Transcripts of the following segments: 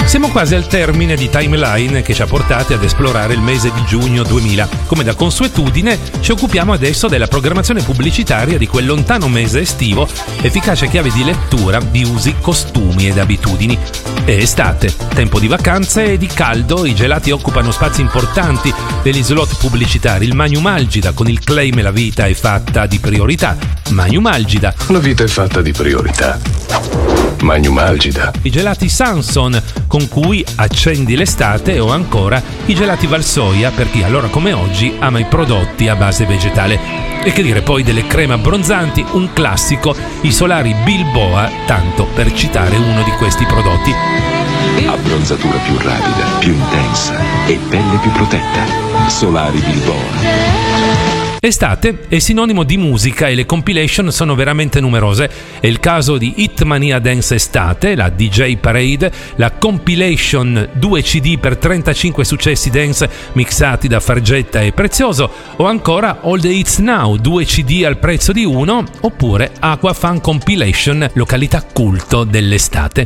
Siamo quasi al termine di Timeline che ci ha portati ad esplorare il mese di giugno 2000. Come da consuetudine ci occupiamo adesso della programmazione pubblicitaria di quel lontano mese estivo, efficace chiave di lettura di usi, costumi ed abitudini. È estate, tempo di vacanze e di caldo, i gelati occupano spazi importanti degli slot pubblicitari. Il Magnum Algida con il claim "la vita è fatta di priorità". Magnum Algida. La vita è fatta di priorità. Magnum Algida. I gelati Sanson con cui accendi l'estate, o ancora i gelati Valsoia per chi allora come oggi ama i prodotti a base vegetale. E che dire poi delle creme abbronzanti, un classico, i solari Bilboa, tanto per citare uno di questi prodotti. Abbronzatura più rapida, più intensa e pelle più protetta. Solari Bilboa. Estate è sinonimo di musica e le compilation sono veramente numerose. È il caso di Hitmania Dance Estate, la DJ Parade, la compilation 2 CD per 35 successi dance mixati da Fargetta e Prezioso, o ancora All the Hits Now, 2 CD al prezzo di uno, oppure Aquafan Compilation, località culto dell'estate.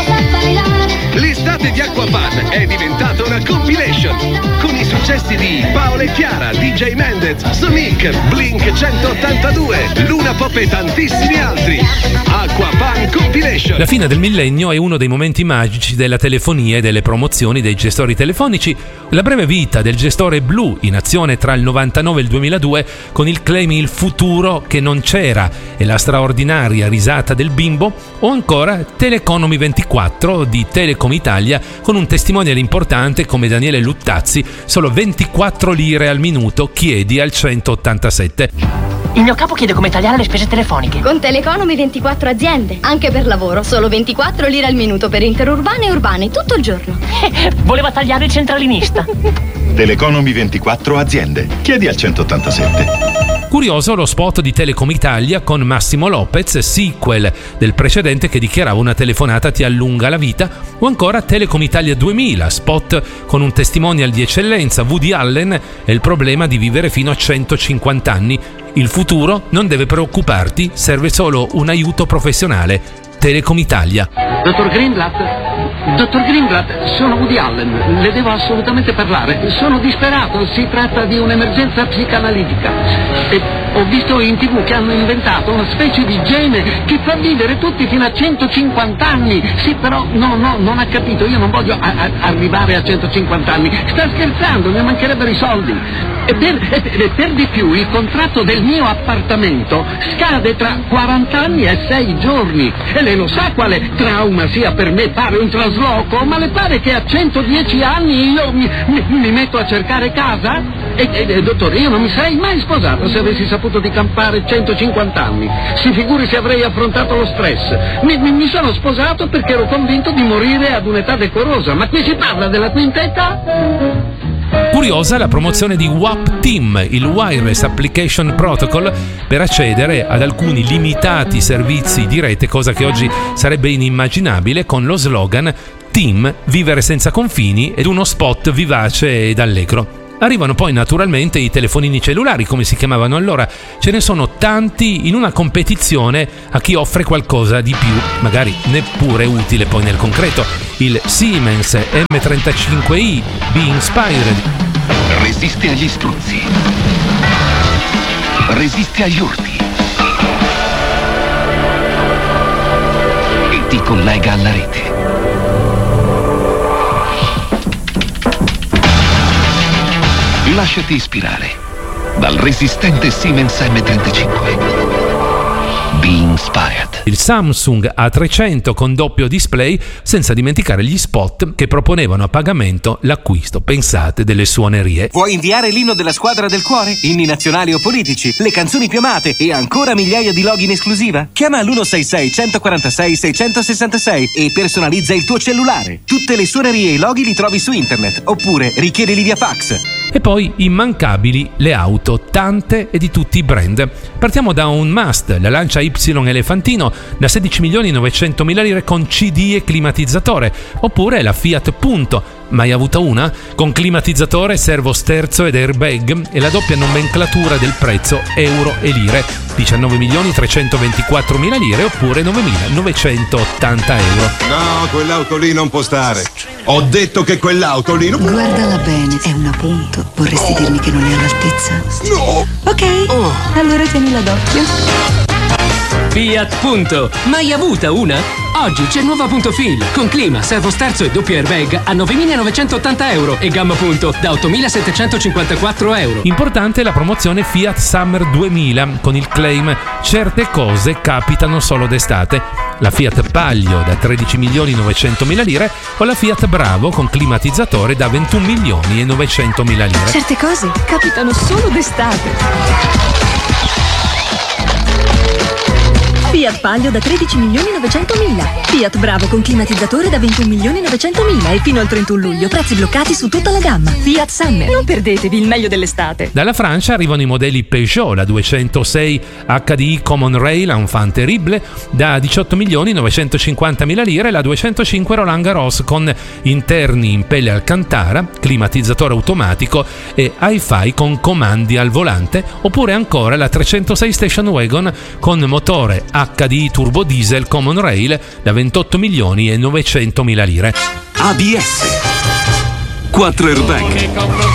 L'estate di Aquafan è diventata una compilation con i successi di Paola e Chiara, DJ Mendez, Sonic, Blink 182, Luna Pop e tantissimi altri. Aquafan Compilation. La fine del millennio è uno dei momenti magici della telefonia e delle promozioni dei gestori telefonici. La breve vita del gestore blu, in azione tra il 99 e il 2002, con il claim "il futuro che non c'era" e la straordinaria risata del bimbo, o ancora Teleconomy 24 di Telecom Italia con un testimonial importante come Daniele Luttazzi, solo 24 lire al minuto, chiedi al 187. Il mio capo chiede come tagliare le spese telefoniche. Con Teleconomy 24 aziende, anche per lavoro, solo 24 lire al minuto per interurbane e urbane, tutto il giorno. Voleva tagliare il centralinista. Teleconomy 24 aziende, chiedi al 187. Curioso lo spot di Telecom Italia con Massimo Lopez, sequel del precedente che dichiarava "una telefonata ti allunga la vita", o ancora Telecom Italia 2000, spot con un testimonial di eccellenza, Woody Allen e il problema di vivere fino a 150 anni. Il futuro non deve preoccuparti, serve solo un aiuto professionale. Telecom Italia. Dottor Greenblatt, sono Woody Allen, le devo assolutamente parlare. Sono disperato, si tratta di un'emergenza psicanalitica. E ho visto in TV che hanno inventato una specie di gene che fa vivere tutti fino a 150 anni. Sì, però non ha capito, io non voglio arrivare a 150 anni. Sta scherzando, mi mancherebbero i soldi. E per di più il contratto del mio appartamento scade tra 40 anni e 6 giorni. E lei lo sa quale trauma sia per me, pare un trasloco, ma le pare che a 110 anni io mi metto a cercare casa? Dottore, io non mi sarei mai sposato se avessi saputo di campare 150 anni. Si figuri se avrei affrontato lo stress. Mi sono sposato perché ero convinto di morire ad un'età decorosa, ma qui si parla della quinta età? Curiosa la promozione di WAP Team, il Wireless Application Protocol, per accedere ad alcuni limitati servizi di rete, cosa che oggi sarebbe inimmaginabile, con lo slogan "Team, vivere senza confini", ed uno spot vivace ed allegro. Arrivano poi naturalmente i telefonini cellulari, come si chiamavano allora. Ce ne sono tanti in una competizione a chi offre qualcosa di più, magari neppure utile poi nel concreto. Il Siemens M35i Be Inspired. Resiste agli spruzzi. Resiste agli urti. E ti collega alla rete. Lasciati ispirare dal resistente Siemens M35. Be inspired. Il Samsung A300 con doppio display, senza dimenticare gli spot che proponevano a pagamento l'acquisto, pensate, delle suonerie. Vuoi inviare l'inno della squadra del cuore? Inni nazionali o politici, le canzoni più amate e ancora migliaia di login esclusiva? Chiama l'166 146 666 e personalizza il tuo cellulare. Tutte le suonerie e i loghi li trovi su internet, oppure richiedili via fax. E poi immancabili le auto, tante e di tutti i brand. Partiamo da un must, la Lancia Y Elefantino da 16.900.000 lire con CD e climatizzatore, oppure la Fiat Punto, mai avuta una? Con climatizzatore, servo sterzo ed airbag e la doppia nomenclatura del prezzo euro e lire, 19.324.000 lire oppure 9.980 euro. No, quell'auto lì non può stare. Ho detto che quell'auto lì non... Guardala bene, è un appunto. Vorresti dirmi che non è all'altezza? No! Ok, allora tienila d'occhio. Fiat Punto. Mai avuta una? Oggi c'è il nuovo Punto Fil con clima, servo sterzo e doppio airbag a 9.980 euro e gamma punto da 8.754 euro. Importante la promozione Fiat Summer 2000 con il claim "certe cose capitano solo d'estate". La Fiat Palio da 13.900.000 lire o la Fiat Bravo con climatizzatore da 21.900.000 lire. Certe cose capitano solo d'estate. Fiat Palio da 13.900.000. Fiat Bravo con climatizzatore da 21.900.000 e fino al 31 luglio prezzi bloccati su tutta la gamma. Fiat Summer. Non perdetevi il meglio dell'estate. Dalla Francia arrivano i modelli Peugeot, la 206 HDI Common Rail Enfant Terrible da 18.950.000 lire e la 205 Roland Garros con interni in pelle Alcantara, climatizzatore automatico e hi-fi con comandi al volante, oppure ancora la 306 Station Wagon con motore HDI Turbo Diesel Common Rail da 28.900.000 lire. ABS, 4 airbag,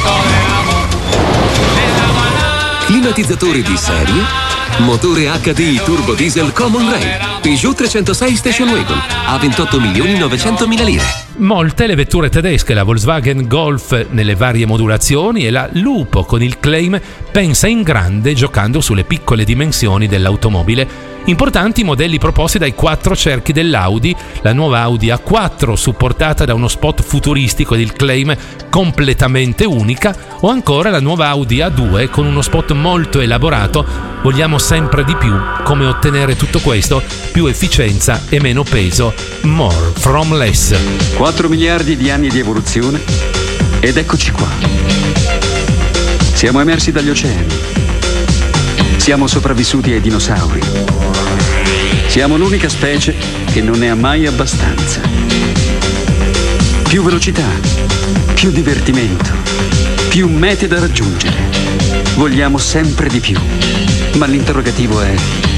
climatizzatore di serie, motore HDI Turbo Diesel Common Rail, Peugeot 306 Station Wagon a 28.900.000 lire. Molte le vetture tedesche, la Volkswagen Golf nelle varie modulazioni e la Lupo con il claim "pensa in grande giocando sulle piccole dimensioni dell'automobile". Importanti i modelli proposti dai 4 cerchi dell'Audi, la nuova Audi A4 supportata da uno spot futuristico ed il claim "completamente unica", o ancora la nuova Audi A2 con uno spot molto elaborato "vogliamo sempre di più, come ottenere tutto questo? Più efficienza e meno peso, more from less". 4 miliardi di anni di evoluzione ed eccoci qua. Siamo emersi dagli oceani. Siamo sopravvissuti ai dinosauri. Siamo l'unica specie che non ne ha mai abbastanza. Più velocità, più divertimento, più mete da raggiungere. Vogliamo sempre di più. Ma l'interrogativo è: